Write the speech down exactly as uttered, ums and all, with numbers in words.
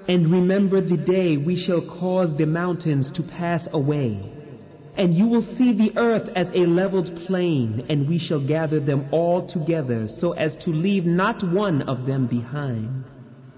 And remember the day we shall cause the mountains to pass away, and you will see the earth as a leveled plain, and we shall gather them all together so as to leave not one of them behind.